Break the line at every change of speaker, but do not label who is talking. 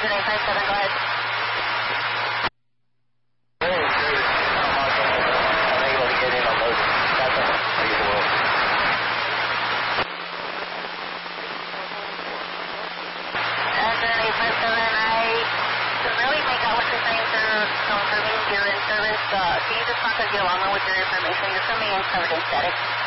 957, go ahead. Can you just talk us along with your information? You're coming in covered in static.